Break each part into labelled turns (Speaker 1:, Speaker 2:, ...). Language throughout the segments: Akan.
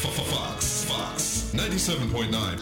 Speaker 1: Fox 97.9.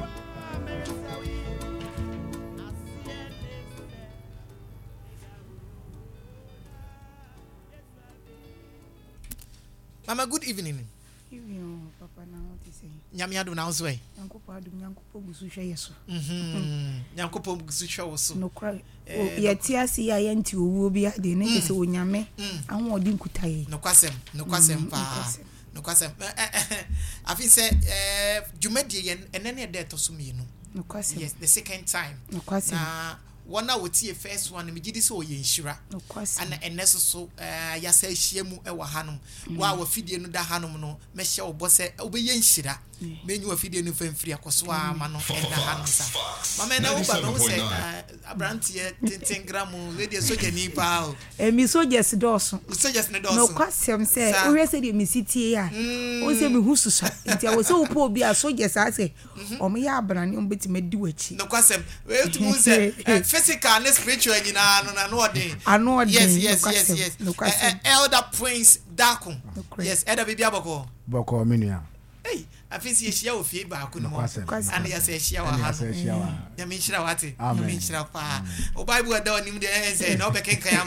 Speaker 2: Mama, good evening.
Speaker 3: Evening, Papa. Now what is saying?
Speaker 2: Nyamiadu na uzwe.
Speaker 3: Nyankopo adu nyankopo gususha yeso.
Speaker 2: Nyankopo gususha woso.
Speaker 3: No cry. Yeti asi ya yenti owo bi ade ne kese onyame. Awon odi nkutaye.
Speaker 2: No kwasem pa. No kwasem. Afi say djumadi yen enene de to so mienu.
Speaker 3: No kwasem.
Speaker 2: Yes, the second time.
Speaker 3: No kwasem.
Speaker 2: Na wana wotie first one me gidi so ye nhira.
Speaker 3: No kwasem.
Speaker 2: Ana eneso so ya sa hyiemu e wa hanom. Wa wafidie no da hanom no me hye wo se obeye nhira. Menyu wafidie no famfiri akoso ama no enda hanom sa. Mama na wo ba no se abrantie tintingramu we de soja ni pa o.
Speaker 3: Mi soldiers doso.
Speaker 2: Soldiers ne doso.
Speaker 3: No kwasem se o we se de mi sitie ya. O se mi hususa. Nti awo se wo po obi a soldiers ase. O me ya abrane o beti medi wachi.
Speaker 2: No kwasem. We to mu se physical and spiritual nyina no odin. Yes.
Speaker 3: No kwasem.
Speaker 2: Elder Prince Daku. Yes, Elder Bibi Aboko.
Speaker 4: Boko menua.
Speaker 2: Hey, afisi yeshia ofie ba ku no.
Speaker 4: Kwasem.
Speaker 2: Ana yase yeshia wa ha. Ya mi nshira wate. Ya mi nshira pa. O Bible da onim de say no be kenka ya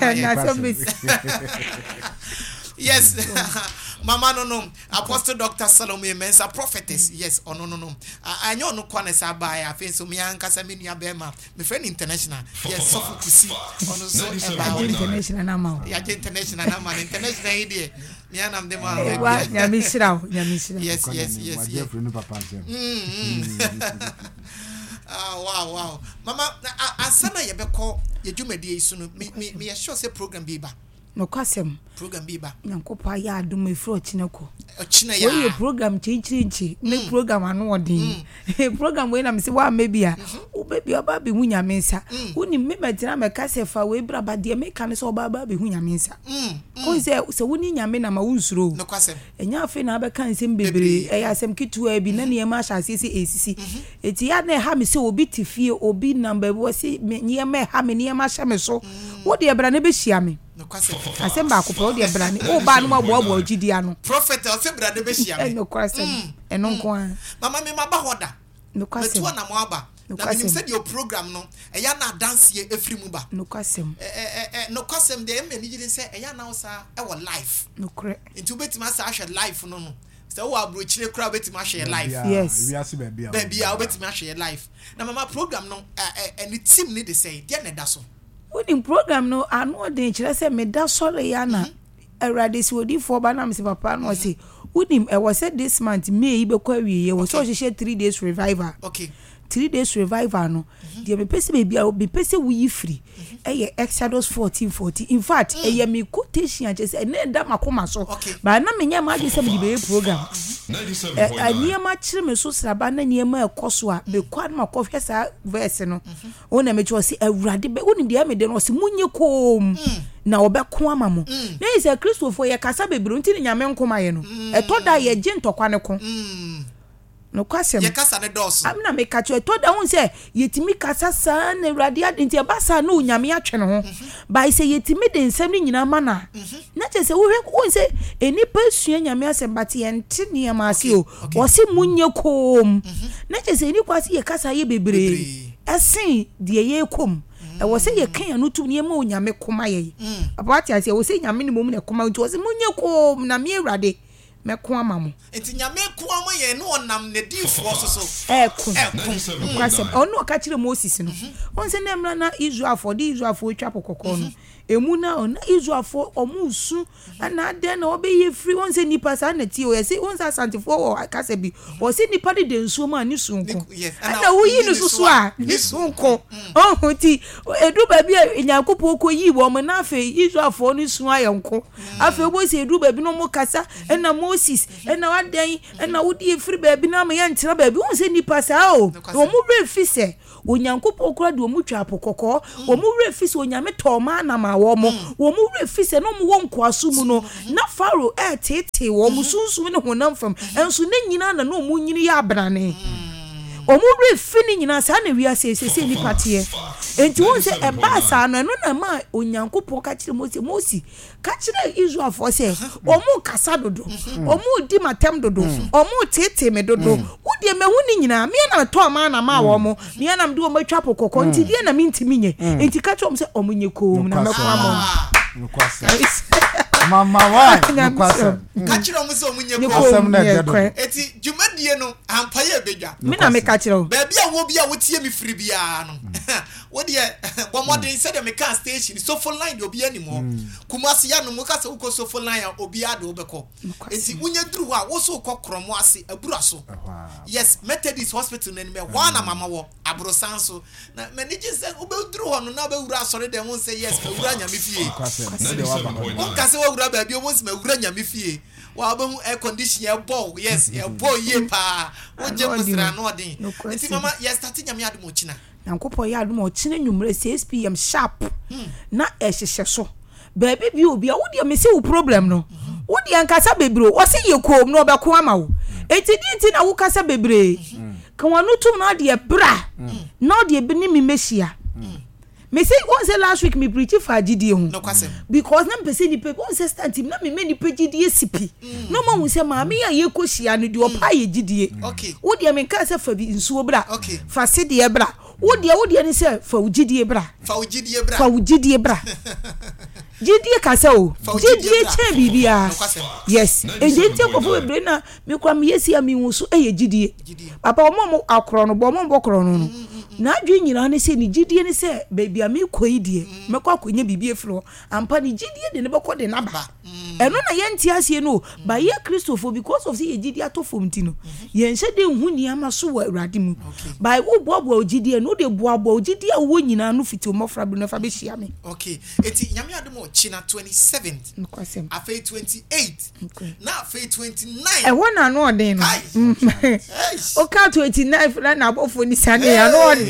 Speaker 2: ma. Yes. Mama no. Apostle Dr. Salome Mensa prophetess. Yes, no. Anyo no kwane sa ba ya fe so mi ankasa me nua be ma. Me friend international. Yes, so fukusi. Ono so about
Speaker 3: international na ma.
Speaker 2: Ya international na ma. International ide. Mi anam de ma.
Speaker 3: Wa nyami shira.
Speaker 2: Yes. Wow. Mama, asana ye beko ye dwumadi isu no me sure say program bi ba.
Speaker 3: No kwasem.
Speaker 2: Program bi ba.
Speaker 3: Nyankopa ya adum efro chineko.
Speaker 2: Ochina ya.
Speaker 3: We program chinchi. Ne program anu odin. Program we na me se wa mebia. O baby oba be hu nyamensa. Woni me metina me ka se fa we bra ba de me ka ne so oba ba be hu nyamensa. Ko se woni nyame na ma wunsuro.
Speaker 2: No kwasem.
Speaker 3: Enya afi na be kan sem bebre. Eya sem kitua bi na ne ma sha asisi esisi. Eti ya na ha me se obi tifie obi number wo se ne ma ha me ne ma sha me so. Wo de bra ne be hia me.
Speaker 2: No kwasem.
Speaker 3: Asem ba ko pro de bra ne o ba no abo gidi ano.
Speaker 2: Prophet o se bra de be hia me.
Speaker 3: No kwasem. Eno nko an.
Speaker 2: Mama me ma ba hoda.
Speaker 3: No kwasem.
Speaker 2: Metu na mo aba. Na me said your program no eya na dance ye efri mu ba.
Speaker 3: No kwasem.
Speaker 2: No kwasem de me ni gidi say eya na osa e wo life.
Speaker 3: No kre.
Speaker 2: Nti obetima sa ahwe life no. So wo abro chire kura obetima ahwe life.
Speaker 3: Yes.
Speaker 4: We ase baby.
Speaker 2: Baby a obetima ahwe life. Na mama program no any team ni dey say dia na da so.
Speaker 3: Woni program no anu odin kire say me da sore ya na erade si odi for ba na me se papa no say woni e was said this month May be kwa wiye wo so hye 3 days revival.
Speaker 2: Okay.
Speaker 3: 3 days revival no dia me pese baby a be pese wuyi free eye Exodus 14:14 in fact eye me quotation just na da makoma so ba na me nya ma je sem di be program
Speaker 1: 97.9.
Speaker 3: Niema kire me so sraba na niema ekoso a be kwa na makofhe sa verse no wona me cho si awurade be woni dia me de no si munye kom na obeko ama mo na isa Christopher ye kasa bebre nti nyame nkoma ye no etoda ye je ntokwa ne ko no kwasem
Speaker 2: ye kasa ne doso
Speaker 3: amna me ka cho etoda hun se yetimi kasa sa na awurade nti abasa na onyame atwe ne ho ba ise yetimi de nsem ni nyina ma na che se wo hun se enipa sua nyame asem bate ye nti ne ma ase o wo se munye kom na che se ni kwase ye kasa ye bebre esen de ye kom e wo se ye kan anu tum ne ma onyame koma ye abati ase wo se nyame ne mom ne koma nti wo se munye kom na me awurade meko amamo
Speaker 2: enti nyame ko am ye no onam ne difo so
Speaker 3: kwasem onu ka kire Moses no won se na mra na Israel for the Israel for twa pokoko no emu na ona Israel for omusu na de na obeye free won se nipa sa na ti o se won sa santifo o kase bi o se nipa de nsuo ma ni sunko na wo yi no susu a ni sunko oh ti edu ba bi Nyankopɔ ko yi wo mo na afa Israel for ni sun ayenko afa bo se edu ba bi no mo kasa na Moses na wadan na wodi free ba bi na ma ye ntira ba bi won se nipa sa o mo refi se Onyankopɔ kura de omu twa apokoko omu refi se onyame toma na ma wo mo refi se no mo won kwaso mu no na Pharaoh tete wo mo sunsun ne honam fam enso ne nyina na no mo nyini ya abrane omure fini nyina sa na wi asese ni patie enti won se e ba sa no na ma onyankopon ka kire Moses ka kire Israel for se omu kasa dodo omu di matem dodo omu tete me dodo wode me hu ni nyina me na to ma na ma wo mo me na mde o matwa pokoko enti die na me ntimi nye enti ka kire se omu nye ko na me kwa mo
Speaker 4: Mama why?
Speaker 2: Kachiro mo so munye ko. Eti djumadie no ampaye bedwa.
Speaker 3: Me na me kachiro.
Speaker 2: Ba bia wo bia wo tie me firi bia no. Wo de bomodin said me can station so for line obi animo. Kumasi ya no mo ka se wo so for line obi ade obeko. Eti unye duru a wo so kokromo ase abura so. Yes, Methodist Hospital na me wana mama wo abrosan so. Na manage say obe duru ho no na be wura sore dem won say yes wura nya me fie. Kase wo wura ba bi o mo se me wura nya me fie. Wa ba hu air condition e ball yes e ball ye pa. Wo je mo sra no odin. Eti mama yes start nya me admo china.
Speaker 3: Nankopɔ ya adom ɔkyene nwumre 6 pm sharp na ɛhyehyɛ so baabi bi obi a wodi me se wo problem no wodi ankasa bebre o se ye kom no obɛko ama wo enti na wo kasa bebre kan wanu tum na de bra na de bi ni me mehia me say one say last week me preach for GDA hu because na mpese ni pe one say stand team na me ni pe GDA sipi no ma hu say ma me ya ye kohia no de opa ye GDA
Speaker 2: okay
Speaker 3: wodi me kan say fa bi nsuo bra fa se de bra wodi ni say fa GDA bra GDA kasa o GDA che bibia yes ejenti akofo bebre na me kwa me yesi ami wusu eye GDA papa omo akro no bo omo bokro no na adwe nyina ne se ni GDA ne se baby ami koyi die me kwa konye bibie fro ampa ni GDA de ne beko de na ba eno na yenti asie no ba ye Christopher because of say GDA to fom ti no ye nse de hu ni ama so wa urade mu ba wo boabo GDA no de boabo GDA wo nyina no fiti omofra bi no fa be hia me
Speaker 2: okay eti nyame ademo china 27th afei 28 na afei 29
Speaker 3: e wona no odin no o ka 29 na abofo ni sane ya no odin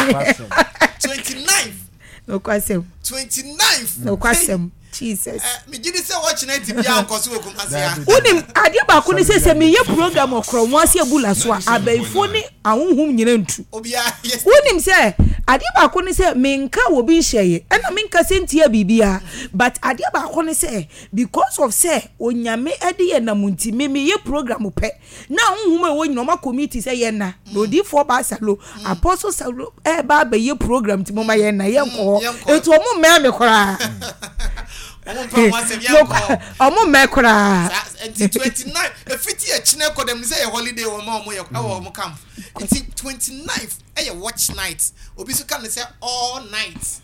Speaker 2: 29th
Speaker 3: no kwasem
Speaker 2: 29th
Speaker 3: no kwasem Jesus
Speaker 2: me gidi say watch night bia nkoso wo kumase
Speaker 3: unim ade ba ko ni se me ye program okro mo ase ebula so abaifo ni ahunhum nyina ntu
Speaker 2: obia yes
Speaker 3: unim se ade ba ko ni se me nka wo bi hyeye na me nka sentia bibia but ade ba ko ni se because of say onyame ade ye namunti me ye program pe na ahunhum e wo nyina ma committee se ye na odi for ba salo apostle salo e ba ye program ti mo ma ye na ye nko etu omo me kora omo mekura
Speaker 2: enti 29 efiti e chine kodem say a holiday wo ma omo ye wo omo camp enti 29th e watch night obi so kan say all night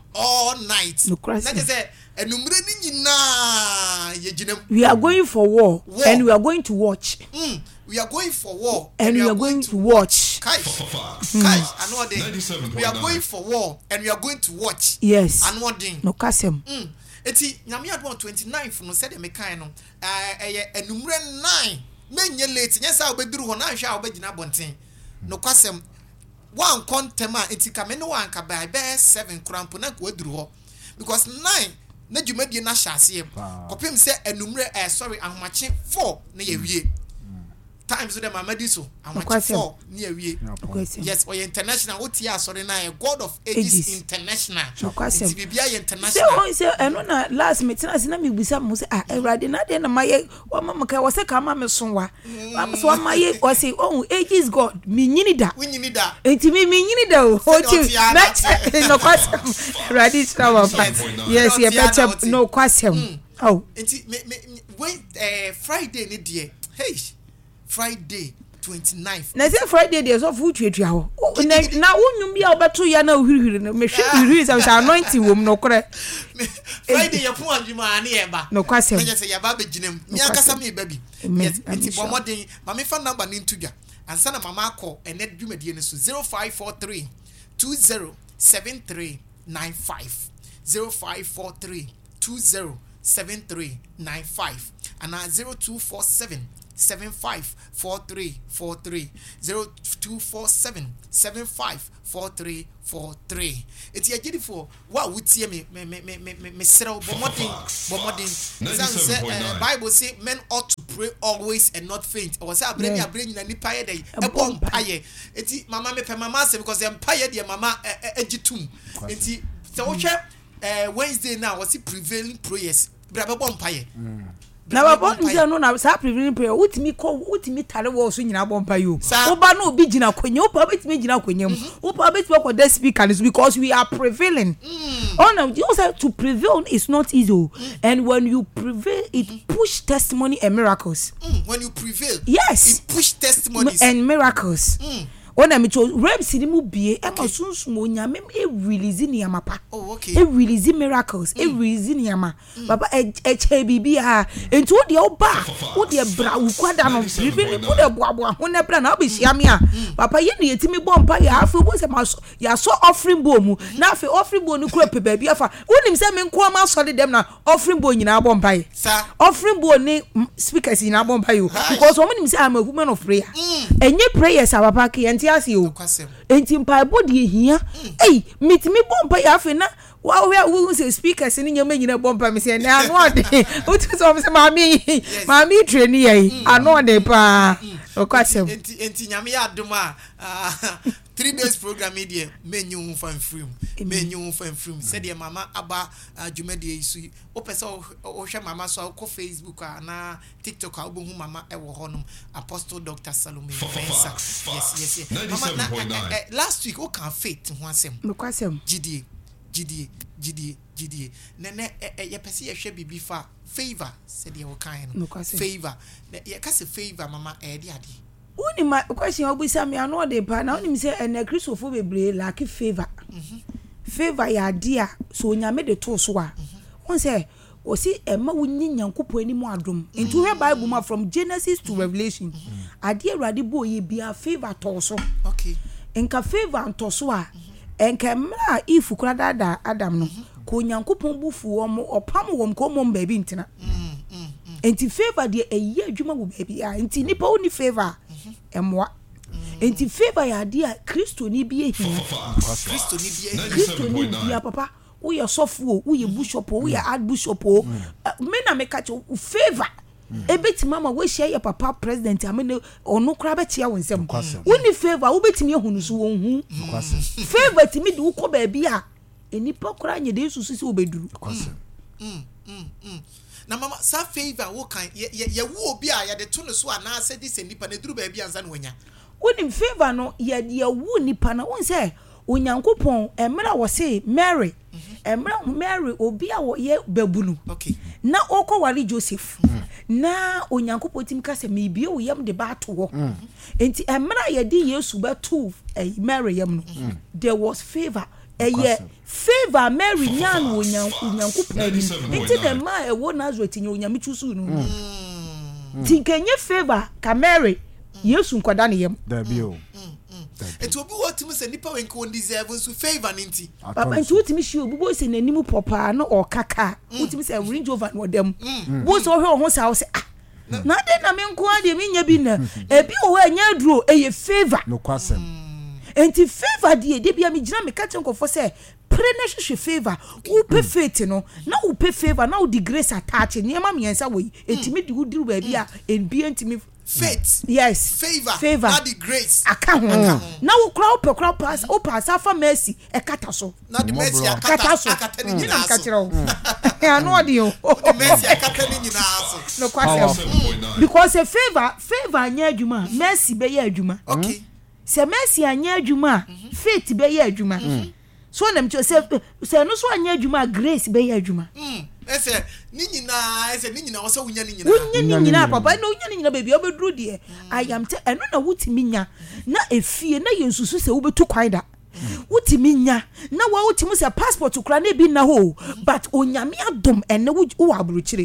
Speaker 2: na je say enumre ni nyina ye ginem
Speaker 3: we are going for war and we are going to watch
Speaker 2: we are going for war
Speaker 3: and we are going to watch
Speaker 2: kai anodin we are going for war and we are going to watch
Speaker 3: yes
Speaker 2: anodin
Speaker 3: no kasem
Speaker 2: eti nyame adon 29th no said me kan no enumre 9 menye late nyesa obeduru ho na hwa obegina bonten no kwasem one contem a eti ka me no wan ka by 7 krampo na ko aduru ho because 9 na dwumadie na hyase kopem se enumre sorry ahomache 4 na ye wie times with them amadi so ahomache 4 na ye wie yes or international otia sorry na God of Ages international eti bibia international
Speaker 3: so eno na last meeting na me busa mo se Ewrade na de na maye wa mama ka wose ka ma me sonwa am so maye o se Ages God me nyini da enti me nyini da o oti no kwasem Ewrade travel yes ye better no kwasem oh
Speaker 2: enti when Friday ni die hey Friday 29th
Speaker 3: na say Friday dey so fu twetwa ho na wonnum bia obeto ya na ohirihiri no me hwehiri say anointing wom no kore
Speaker 2: Friday ya pu adwuma na ye ba
Speaker 3: no kwasem
Speaker 2: na say ya ba beginem mi akasa me ba bi yes enti bomodin ma me fa number ni ntudwa ansa na mama akọ ene dwumadie ne so 0543 207395 0543 207395 and 0247 0247-754343 0247-754343. It's a beautiful. What would see me serve bomodin. Bible say men ought to pray always and not faint. Or say bring your brain in nipa day a bomb paye. It's mama me mama say because empire dear mama ejitum. It's so Wednesday now was it prevailing prayers. Brother bomb paye.
Speaker 3: Na baba ntia no na sa prevailing prayer utimi tare wo so nyina bompa yo oba na obi gina kwanya opa betimi gina kwanya mu opa betimi ko the speaker because we are prevailing. You say to prevail is not easy, and when you prevail it push testimony and miracles.
Speaker 2: When you prevail,
Speaker 3: yes,
Speaker 2: it push testimonies
Speaker 3: and miracles. Ona me to reps ni mu bie e ma sunsumo nyame e release ni amapa.
Speaker 2: Oh, okay.
Speaker 3: E release miracles, e release ni ama. Baba e bibia enti wo de oba, wo de bra ukwada no bibili wo de boaboa ho na bra na obehia me a. Papa ye ne yetimi bompa ya afu bo se ma ya so offering bo mu. Na afi offering bo ni kura pe ba bia fa. Wonim se me nko ma so de dem na offering bo nyina bompa ye. Offering bo ni speakers nyina bompa yo because wonim se am a woman of prayer. Enye prayers papa ke Enti mpa body hia mitimi bompa ya afi na wo say speakers ni nyama nyina bompa me say na anu ade uti so me say mami train ye anu ade pa okwasem
Speaker 2: enti nyame ya adoma 3 days program here menyu fan free said your mama aba jumede isu opese o hwe mama so ko Facebook na TikTok a obo hu mama e wo honum Apostle Dr. Salome Fensa. Yes. Mama last week o kan faith ho asem
Speaker 3: mekwasem
Speaker 2: gidie nene ye pese ye hwe bibi fa favor said your kind favor ye ka se favor mama e de ade.
Speaker 3: Uni my question obisa me anu de pa na uni say ene Christopher bebre like favor. Favor ya dia so nyame de to so a. Won say o si ema wunyi nyankopɔ animu adom. Into her Bible ma from Genesis to Revelation. Ade awrade bo ye bia favor to so.
Speaker 2: Okay.
Speaker 3: Enka favor to so a. Enka mra ifu kura dada Adam no. Ko nyankopɔ bufu wo mo opam wo ko mo baabi ntina. Enti favor de eye adwuma wo baabi a enti nipa oni favor emwa enti favor ya dia Kristo ni bi ehia
Speaker 2: Kristo
Speaker 3: ni bi papa wo ye sofo wo ye bishop wo ye archbishop me na me catch favor ebeti mama we share your papa president amene onu kra be tia wonsem woni favor wo betimi ehunu so won hu favor timi de wo ko baabi a enipa kra nye de susu se obeduru
Speaker 2: na mama sa favor wo kan ye wo obi a ye de to no so ana se di se nipa na duru ba bia anza no nya
Speaker 3: woni favor no ye wo nipa na won se onyankopon emra wo se Mary emra Mary obi a wo ye babunu
Speaker 2: okay
Speaker 3: na okowari Joseph na onyankopon tim ka se me bie wo yam de ba to wo enti emra ye di Yesu ba to Mary yam no there was favor favor Mary nyan wo nyankopon enti de ma e wo Nazareth nyo nyame chusu no ti kenye favor ka Mary Yesu nkwada ne yam
Speaker 4: da bio
Speaker 2: enti obi wo timi se nipa we nko deserve so favor ninti
Speaker 3: papa enti wo timi shi obi bo se nanimu popa no okaka wo timi se Range Rover no dem wo so hwe ho sa wo se na de na me nko ade me nya bi na ebi wo anya duro eye favor
Speaker 4: no kwasem
Speaker 3: enti favor de bia me gina me ka chenkofo se pre favor who pay faith no na who pay favor na who the grace attach nyema me yansa we etimi di wuduru ba bia en bia ntimi
Speaker 2: faith
Speaker 3: yes favor
Speaker 2: not the grace
Speaker 3: aka ho na wo kra pass o pass afa mercy e kata so
Speaker 2: na the mercy akata ni nyina
Speaker 3: so ya no odi o
Speaker 2: the mercy akata ni nyina so
Speaker 3: no kwase because a favor anya adwuma mercy be ya adwuma
Speaker 2: okay
Speaker 3: se mercy anya adwuma faith be ya adwuma so na mcho se no so anya adwuma grace be ya adwuma
Speaker 2: ese ni nyina wo se wunya ni
Speaker 3: nyina papa na wunya ni nyina baby obeduru de I am te eno na wutimi nya na efie na yensusu se wobetu kwaida wutimi nya na wa wutimi se passport kura na bi na ho but onyame adom ene wo abrochire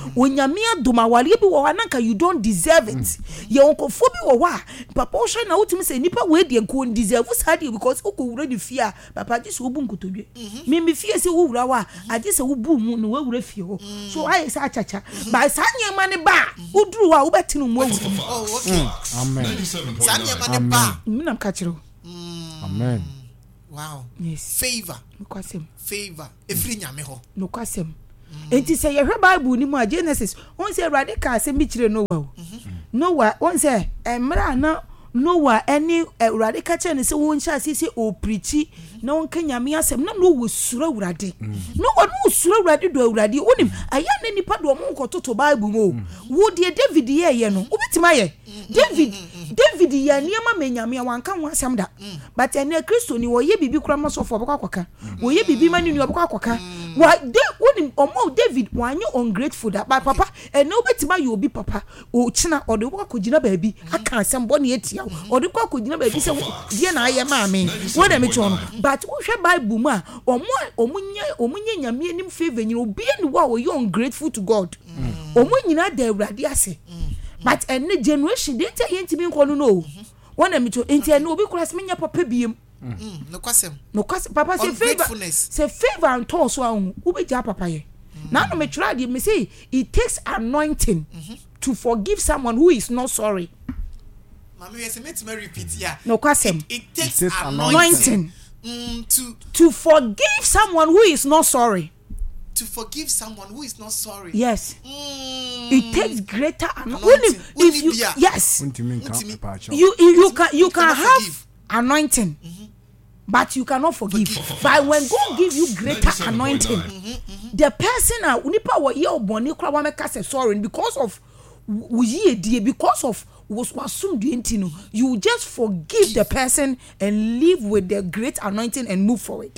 Speaker 3: onyame adoma wale bi wo ananka you don't deserve it ye onkofo bi wo wa papa wo hwe na wotimi say nipa we de nko deserve sadi because okowura di fia papa ji so bu nkotodwe me fie se wo wura wa aje se wo bu mu no wo wura fie ho so aye sa achacha ba sa nyema ne ba uduru wa wo betinu mu
Speaker 4: Amen.
Speaker 2: Sa nyema ne ba
Speaker 3: minam ka kire
Speaker 4: Amen.
Speaker 2: wow
Speaker 3: yes
Speaker 2: favor every nyame ho
Speaker 3: no kwasem enti say ye hwe bible ni mu a Genesis on say Awurade ka asem bi kire Noah Noah on say emra na Noah any Awurade ka kire ne se won sha sisi o preachi na won ka nyame asem na no wo sura Awurade Noah no sura Awurade do Awurade onim aya na nipa do mo nkototo bible mo wo de David ye no obitima ye David ya niema menyame wanka ho asem da but ene Kristo ni wo ye bibi kura masofo obakwakwaka wo ye bibi mani ni obakwakwaka wa de wonim omo David wanye ungrateful da ba papa ene obetima ye obi papa o china ode wo akogina baabi aka asem bo ne etia ode kwa akogina baabi se die na aye maame wo na mecho no but wo hwe bible mu a omunye nyame anim favor nyina obi ni wo ye ungrateful to God omunyina da Awurade ase but any generation they tell you to be no one am to enti no obi kura semenya papa biem
Speaker 2: no kwasem
Speaker 3: papa say favor and toss so ahu obi ja papa ye na no me try me say it takes anointing to forgive someone who is not sorry
Speaker 2: mama we say me repeat here
Speaker 3: no kwasem
Speaker 2: it takes anointing
Speaker 3: to forgive someone who is not sorry
Speaker 2: to forgive someone who is not sorry.
Speaker 3: Yes. It takes greater anointing. If you yes. You can have anointing. But you cannot forgive. But when God give you greater anointing, the person unipa wa ye oboni kura wa meka say sorry because of because of was you just forgive the person and live with the great anointing and move forward.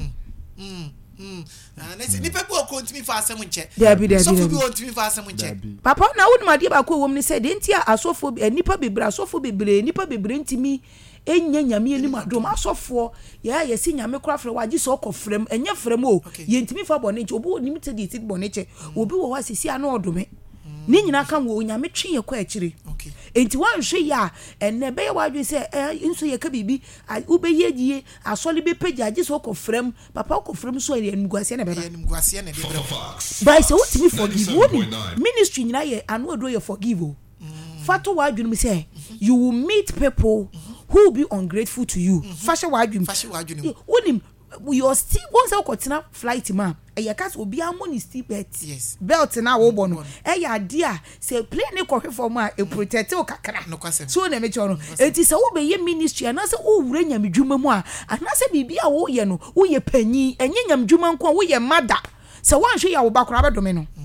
Speaker 3: Papa na would my dear Bako woman said, Didn't ya asopho nipa bebre asopho bebre nipa bebre ntimi enya nyame anim adom asofo ya yesi nyame kra frɛ waji so kɔfrɛm enya frɛm o yentimi fa bɔne nche obi limited it bɔne nche obi wo wasisi ana odome ni nyina kan wo nyame twe ye kɔ akire enti wan hwe ya enne be wadwe se nso ye ka bibi ube yedie asole be pagya agi so kɔfrɛm papa kɔfrɛm so ye nuguase na be by so what me forgive ministry nyina ye anu odo ye forgive o fato wadwe me say you will meet people who will be ungrateful to you fashion wadwe wonim your still once I continue flight ma e cast obi amoni still belt
Speaker 2: yes
Speaker 3: belt na wo bo no e ya dia say plane ko hwe for ma e protect o kakra
Speaker 2: no kwase
Speaker 3: so na me cho no enti say wo be ye ministry na say wo wura nyamedwuma mu a na say bibi a wo ye no wo ye panyi enye nyamedwuma nko wo ye mother say wan hwe ya wo ba kora ba do me no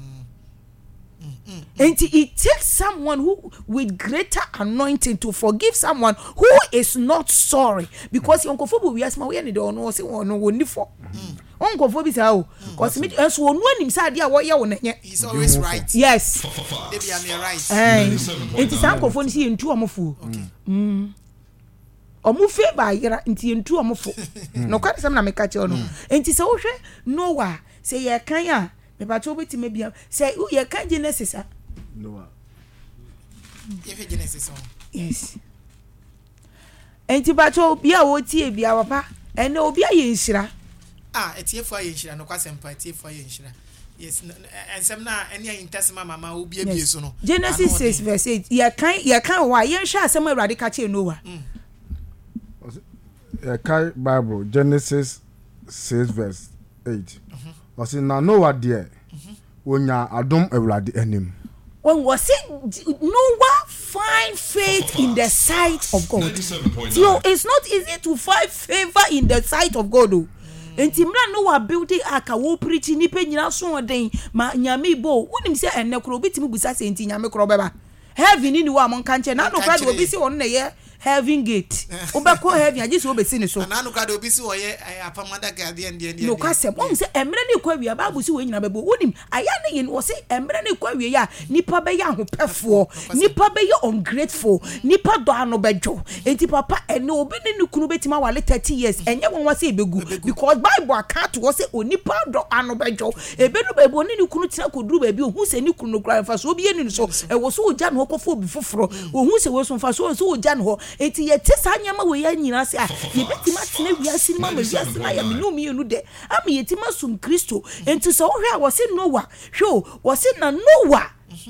Speaker 3: and it takes someone who with greater anointing to forgive someone who is not sorry because yonkofo we asma we need no say no woni for onkofo bi say o cause me so onu anim say ade a wo ye wo na nye
Speaker 2: he's always right
Speaker 3: yes
Speaker 2: maybe I'm right
Speaker 3: enti san kofo ni say ntu omofo omu favor yira enti ntu omofo no kwade sam na meka che no enti say wo hwe Noah say ye kan a me ba cho beti me bia say ye kan Genesis
Speaker 4: Noah.
Speaker 2: Genesis.
Speaker 3: Yes. Enti bacho bia wo tie bia papa ene obi aye nhira.
Speaker 2: Etiefo aye nhira no kwasempa etiefo aye nhira. Yes, ensem na ene aye ntesema mama obi abie so no.
Speaker 3: Genesis 6 verse 8. Ye kan wa ye nhwa asem Awurade ka che Noah.
Speaker 4: Ye kai Bible Genesis 6 verse 8. Osi na Noah there. Wonya adom Awurade anim.
Speaker 3: When was it Noah find faith in the sight of God? So it's not easy to find favor in the sight of God. Enti mra Noah building aka wo preach ni pe nyina so oden ma nyame bo wonim se enne kro bitimi busa se enti nyame kro beba heaven ni wa mon kanche na no kwa do obi si won na ye heaven gate obeko heaven agisi obesi ni so
Speaker 2: na no kwa do obi si wo ye apamada ka de
Speaker 3: no kwasem on se emre ni kwa wi bible si wo nyina bebo wonim aya ne yin wo se emre ni kwa wi ya nipa be ya ahopefo nipa be ya ungrateful nipa do ano bejo enti papa ene obi ni kunu betima wale 30 years enye won wa se ebegu because bible account wo se onipa do ano bejo ebedu bebo ni kunu tira koduru ba bi ohun se ni kunu kra fa so obi eni so e wo so oja no kofo obi foforo ohun se wo so fa so oja no eti ye te sa nyama we ya nyina se ye betima tena wiase ni ma wiase na ya menu mi enu de am ye ti masum Kristo enti so hwe a wo se Noah hwe wo se na Noah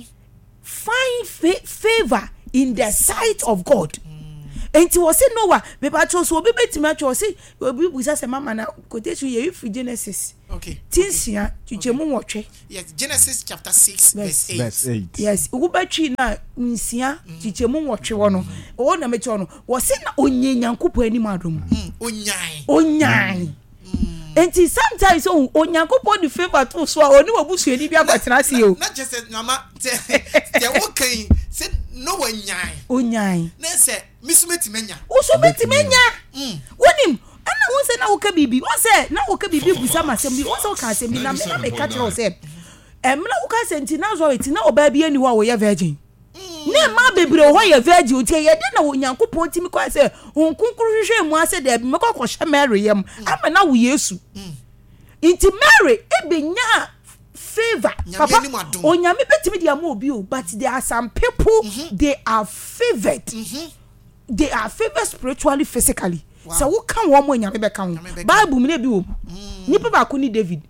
Speaker 3: find favor in the sight of God enti wo se Noah be ba cho so obi betima cho se obi busa se mama na quotation ye if Genesis
Speaker 2: okay
Speaker 3: tinsia chichemu nwotwe
Speaker 2: yes Genesis chapter 6 verse 8
Speaker 3: yes ugu batwi na nsia chichemu nwotwe wono o na mecho no wo se na onyenyankopɔ anim adom onyan enti sometimes onyankopɔ di favor to so oni obusu eni bi abatena se o
Speaker 2: na just mama te wo kan se no onyan na se misumeti menya
Speaker 3: usumeti menya wonim ana won se na wo ka bibi won se na wo ka bibi busa masem bi won se wo ka asem bi na me ka tro se emla wo ka senti na zo eti na oba bi ani wo a wo ye virgin ne ma bebre ho ye virgin o tie ye de na onyankopɔn timi kwa se onkunkuru hwehwe mu ase de me kokɔ hye Mary yam ama na wo Yesu inti Mary ebenya favor papa onyame betimi dia ma obi o but there are some people they are favored they are favored spiritually physically so wo kan wo mo onyame be kan Bible me bi wo nipa ba ko ni David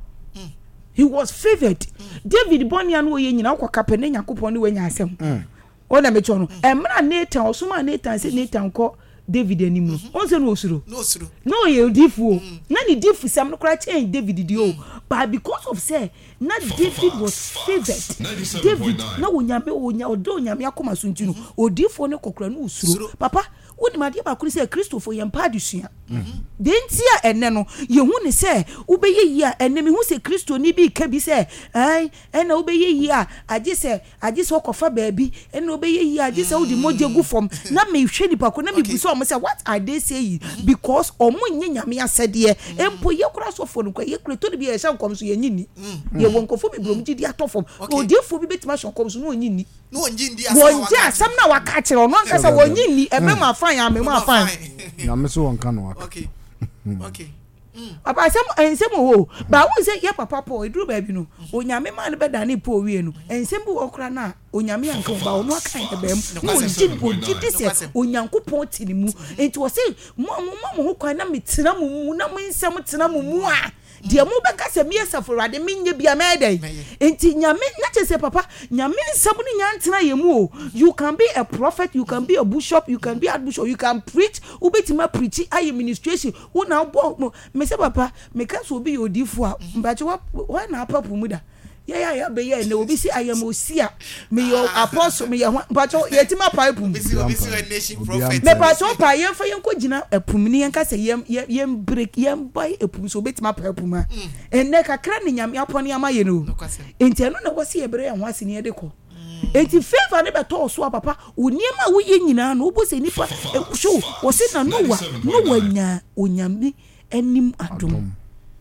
Speaker 3: he was favored David bonia no ye nyina kwa kapene nyakopon ne wanya asem o na mecho no emra Nathan osuma Nathan se Nathan ko David animu on se no osuro no ye difu na ni difu sam no kra change David di o but because of say na David was favored David na wonyame odo nyame akoma so ntinu odifo ne kokra no osuro papa wodi made ba kuri se Christopher yempa adusua dentia enne no ye hu ne se ubeye yi a enne me hu se Kristo ni bi ka bi se ai enne ubeye yi a age se okofa baabi enne ubeye yi a age se odi moje gu fom na me hwe nipa ko na me buso am se what are they saying because omo nyame asede empo ye kura so fo no kwa ye kreto bi ye hye nkom so ye nyini ye wonkofo bi brom gidi atofom odifo bi betima hye nkom so no nyini
Speaker 2: no onjindi
Speaker 3: asam na waka kire no nka se wonyini ebe ma fan ya me ma fan
Speaker 4: na me so wonka no
Speaker 2: okay
Speaker 3: papa ensem ho ba won say ye papa po eduru ba bi no onyame ma ne beda ne po wie no ensem bi okra na onyame anka ba ono aka e ba mu ogidi se onyankopon tinimu enti wo say mo ho kwan na metena mu na mo nsem tena mu a de mo beka se miesa forade menye bia medai enti nyame na chese papa nyame nsem ni nyantena yemu o you can be a prophet you can be a bishop you can be a bishop you can preach ubetima preach ayi ministration una bo me se papa me ka so obi odifo a mbache wa na papu mu da ya be ya na obi si ayamosia me your apostle me ya mbache yetima pipe mu
Speaker 2: obi si a nation prophet
Speaker 3: me pa so pa yem fa yem ko gina apumni yem ka se yem break yem buy apum so betima pipe mu enne kakra ne nyame apone amaye no enti eno na wose ye bere ya ho asene ye de ko enti favor ne beto so papa oniema wo ye nyina no obo se nipa show wose na Noah nya onyame anim adom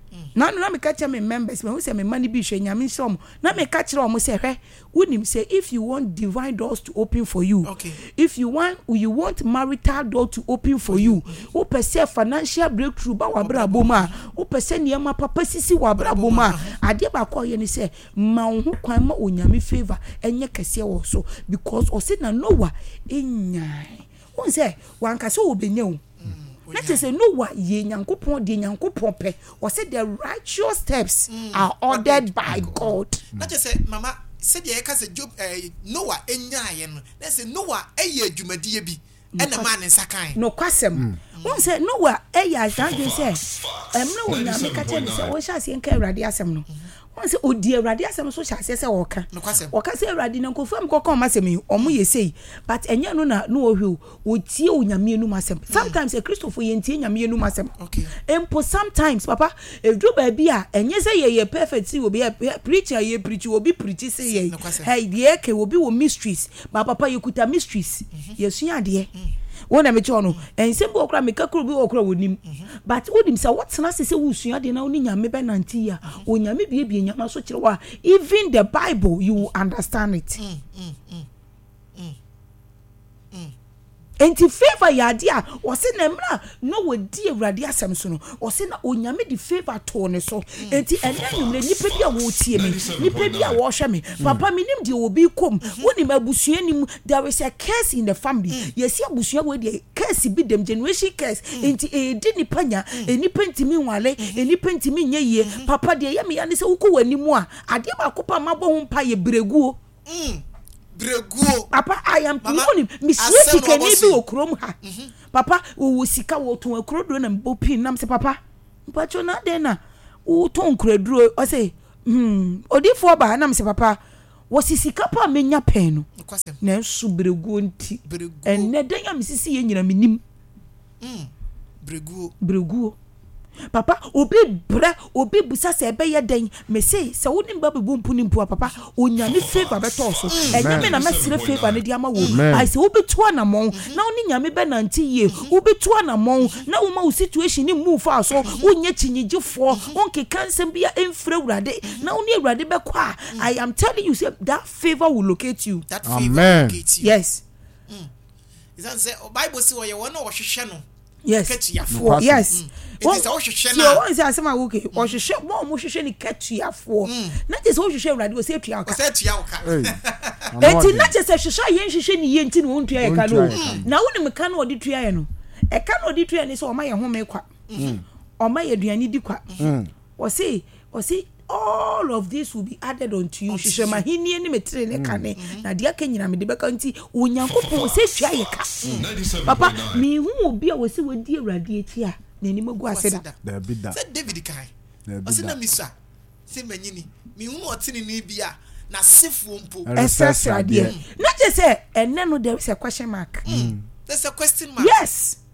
Speaker 3: na me catch me members me who say me money bi hwe nyame nsom na me catch them say hwe wonim say if you want divine doors to open for you if you want marital door to open for you who perceive financial breakthrough ba wa braboma who perceive niema papa sisi wa braboma ade ba ko ye ni say ma ho kwan ma onyame favor enye kese wo so because o say na Noah enyan won say wan ka so obenye let us say Noah ye nyankopon de nyankopon pe or say the righteous steps are ordered by God.
Speaker 2: Let us say mama said ye ka say Job Noah enyaye no let's say Noah eye adwumadie bi ena man nsakan
Speaker 3: no kwasem won say Noah eye ajan say emna wonya me ka che say wo sha se enka awrade asem no Once odi Awurade asem so hya se woka woka se Awurade na nkofo am kokon masem yi omo ye sei but enya no na no ohwe otie onyame enu masem sometimes a Christopher ye ntie nyame enu masem empo sometimes papa edru ba bia enye se ye perfect si obi preacher ye preach obi preach say ye hey de ke obi wo mysteries ba papa ye kuta mysteries yesu ade wona me chono ensembo okra me kakuru bi okra wonim but wodim say what na say wusua de na oni nyame be nanti ya onyame bie nyama so kire wa even the Bible you will understand it enti favor ya dia o se na mra no wodi Awurade asem so no o se na onyame di favor to ne so enti enanimre nipa bia wo tie me nipa bia wo hwe me papa minim de obi kom woni mabusua nim there is a curse in the family yes abusua we de curse bi dem generation curse enti edi nipa nya enipa ntimi nwale enipa ntimi nyeye papa de ye me ya ne se wuko wanimu a ade ba kopa mabo ho mpa ye breguo
Speaker 2: Breguo.
Speaker 3: Papa, I am telling you, Miss Yeti can be okrom ha. Papa, wo sika wo ton akrodro na mbopin nam se papa. Mpacho na den na wo ton krodro o say odifo ba nam se papa. Wo sika pa menya pen no. Na nsu breguo nti. Enne den ya misisi ye nyina minim. Breguo. Papa obi busa se be ye den me say se wo nim ba be bompu ni mpu papa onyame favor be to so enye me na mesire favor ne dia ma wo I say wo betu anamon na oni nyame be nanti ye wo betu anamon na wo ma wo situation ni move fa so onye chinyigifo onke kansem bia emfre Awurade na oni Awurade be kwa I am telling you say that favor will locate you.
Speaker 2: That favor will locate you.
Speaker 3: Yes.
Speaker 2: Is that say Bible say wo ye wo na wo hwehwe no.
Speaker 3: Yes. Yes.
Speaker 2: It is all hwehwe
Speaker 3: na.
Speaker 2: na.
Speaker 3: So say asema wo ke wo hwehwe mo hwehwe ni ketuafo. Na je say wo hwehwe Awurade wo say tuya oka.
Speaker 2: Wo say tuya oka.
Speaker 3: Enti na je say hwehwe ye hwehwe ni ye enti no tuya ye ka no. Na wo ni me ka no odi tuya ye no. E ka no odi tuya ni so o ma ye home kwa. O ma ye duani di kwa. O say all of this will be added unto you. Hwehwe mahini ni metre ne ka ne. Na dia ka nyina me de beka nti onyankopon wo say tuya ye ka. Papa mi hu obi a wo say wodi Awurade eti a na ni magu aseda.
Speaker 4: There be that.
Speaker 2: Say David kai. O say na misa. Say manyini. Mi hu otini ni bia na sefu mpo.
Speaker 3: Esesra de. Na je say enne no there is a question mark.
Speaker 2: There's a question mark.
Speaker 3: Yes.